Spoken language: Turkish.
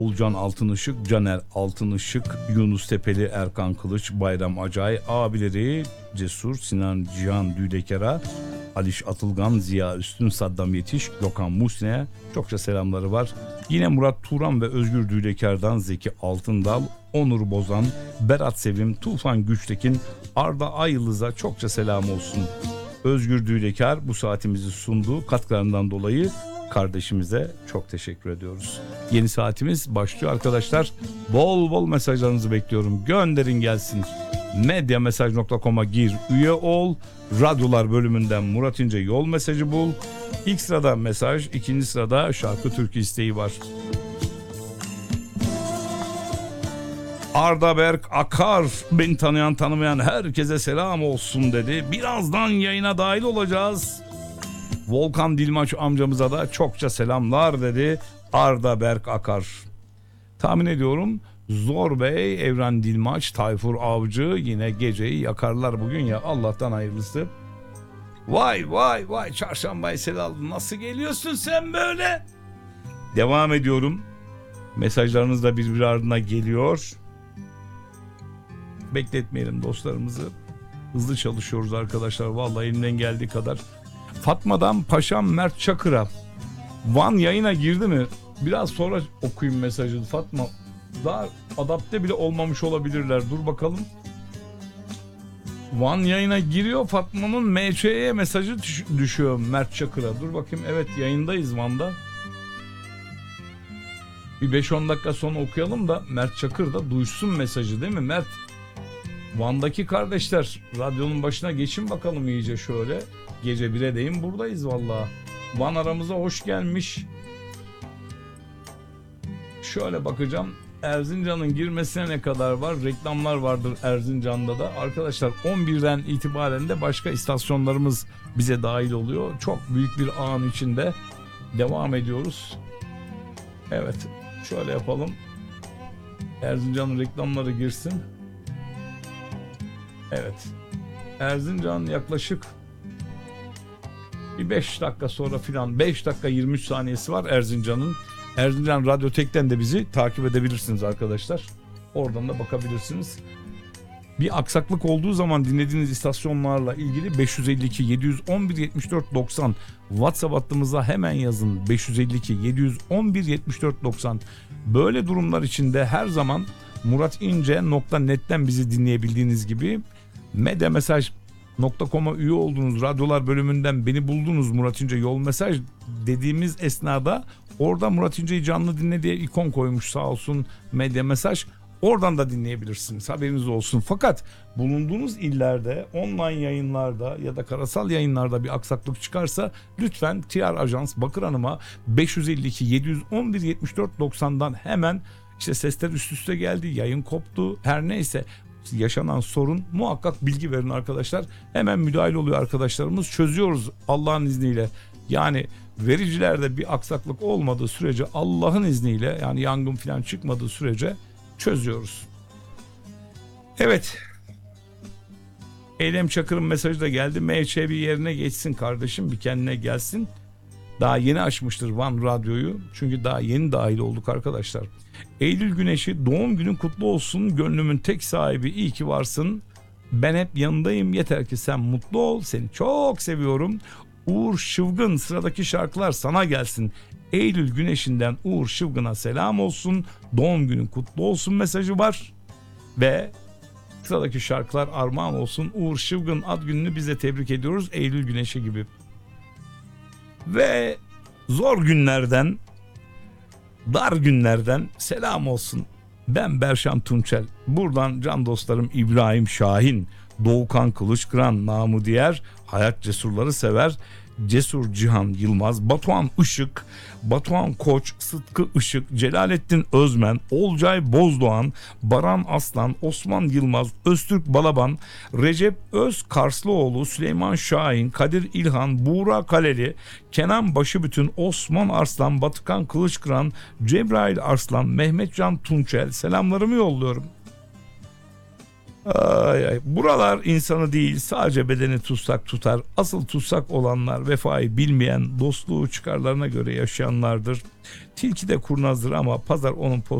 Ulcan Altınışık, Caner Altınışık, Yunus Tepeli, Erkan Kılıç, Bayram Acay, abileri Cesur, Sinan Cihan Düdekera, Aliş Atılgan, Ziya Üstün, Saddam Yetiş, Gökhan Musne'ye çokça selamları var. Yine Murat Turan ve Özgür Düdeker'den Zeki Altındal, Onur Bozan, Berat Sevim, Tufan Güçtekin, Arda Ayıldız'a çokça selam olsun. Özgür Düdeker bu saatimizi sunduğu katkılarından dolayı kardeşimize çok teşekkür ediyoruz. Yeni saatimiz başlıyor arkadaşlar. Bol bol mesajlarınızı bekliyorum. Gönderin gelsin. Medyamesaj.com'a gir, üye ol. Radyolar bölümünden Murat İnce yol mesajı bul. İlk sırada mesaj, ikinci sırada şarkı türkü isteği var. Arda Berk Akar, beni tanıyan tanımayan herkese selam olsun dedi. Birazdan yayına dahil olacağız. Volkan Dilmaç amcamıza da çokça selamlar dedi Arda Berk Akar. Tahmin ediyorum Zor Bey, Evren Dilmaç, Tayfur Avcı yine geceyi yakarlar bugün ya, Allah'tan hayırlısı. Vay vay vay, çarşambayı Sedal, nasıl geliyorsun sen böyle? Devam ediyorum. Mesajlarınız da birbiri ardına geliyor. Bekletmeyelim dostlarımızı. Hızlı çalışıyoruz arkadaşlar. Vallahi elimden geldiği kadar. Fatma'dan Paşam Mert Çakır'a. Van yayına girdi mi? Biraz sonra okuyayım mesajı Fatma. Daha adapte bile olmamış olabilirler. Dur bakalım. Van yayına giriyor. Fatma'nın MÇ'ye mesajı düşüyor Mert Çakır'a. Dur bakayım. Evet, yayındayız Van'da. Bir 5-10 dakika sonra okuyalım da Mert Çakır da duysun mesajı, değil mi Mert? Van'daki kardeşler, radyonun başına geçin bakalım iyice şöyle. Gece 1'e değin buradayız vallahi. Van aramıza hoş gelmiş. Şöyle bakacağım. Erzincan'ın girmesine ne kadar var? Reklamlar vardır Erzincan'da da. Arkadaşlar 11'den itibaren de başka istasyonlarımız bize dahil oluyor. Çok büyük bir ağın içinde devam ediyoruz. Evet, şöyle yapalım. Erzincan'ın reklamları girsin. Evet. Erzincan yaklaşık bir 5 dakika sonra filan, 5 dakika 23 saniyesi var Erzincan'ın. Erzincan Radyotek'ten de bizi takip edebilirsiniz arkadaşlar. Oradan da bakabilirsiniz. Bir aksaklık olduğu zaman dinlediğiniz istasyonlarla ilgili 552 711 74 90 WhatsApp hattımıza hemen yazın. 552 711 74 90. Böyle durumlar içinde her zaman muratince.net'ten bizi dinleyebildiğiniz gibi medyamesaj.com'a üye olduğunuz radyolar bölümünden beni buldunuz, Murat İnce yol mesaj dediğimiz esnada orada Murat İnce'yi canlı dinle diye ikon koymuş sağ olsun Medya Mesaj. Oradan da dinleyebilirsiniz, haberiniz olsun. Fakat bulunduğunuz illerde online yayınlarda ya da karasal yayınlarda bir aksaklık çıkarsa lütfen TR Ajans Bakır Hanım'a 552 711 74 90'dan hemen, işte sesler üst üste geldi, yayın koptu, her neyse yaşanan sorun, muhakkak bilgi verin arkadaşlar. Hemen müdahale oluyor arkadaşlarımız, çözüyoruz Allah'ın izniyle. Yani vericilerde bir aksaklık olmadığı sürece, Allah'ın izniyle, yani yangın falan çıkmadığı sürece çözüyoruz. Evet. Eylem Çakır'ın mesajı da geldi. MÇ bir yerine geçsin kardeşim, bir kendine gelsin. Daha yeni açmıştır Van Radyo'yu. Çünkü daha yeni dahil olduk arkadaşlar. Eylül Güneşi, doğum günün kutlu olsun. Gönlümün tek sahibi, iyi ki varsın. Ben hep yanındayım, yeter ki sen mutlu ol. Seni çok seviyorum. Uğur Şıvgın, sıradaki şarkılar sana gelsin. Eylül Güneşi'nden Uğur Şıvgın'a selam olsun. Doğum günün kutlu olsun mesajı var. Ve sıradaki şarkılar armağan olsun. Uğur Şıvgın ad gününü bize tebrik ediyoruz. Eylül Güneşi gibi. Ve zor günlerden, dar günlerden selam olsun. Ben Berşan Tunçel. Buradan can dostlarım İbrahim Şahin, Doğukan Kılıçkıran, namı diğer hayat cesurları sever Cesur Cihan Yılmaz, Batuhan Işık, Batuhan Koç, Sıtkı Işık, Celalettin Özmen, Olcay Bozdoğan, Baran Aslan, Osman Yılmaz, Öztürk Balaban, Recep Öz Karslıoğlu, Süleyman Şahin, Kadir İlhan, Buğra Kaleli, Kenan Başıbütün, Osman Arslan, Batıkan Kılıçkıran, Cebrail Arslan, Mehmetcan Tunçel, selamlarımı yolluyorum. Ay ay. Buralar insanı değil sadece bedeni tutsak tutar. Asıl tutsak olanlar vefayı bilmeyen, dostluğu çıkarlarına göre yaşayanlardır. Tilki de kurnazdır ama pazar onun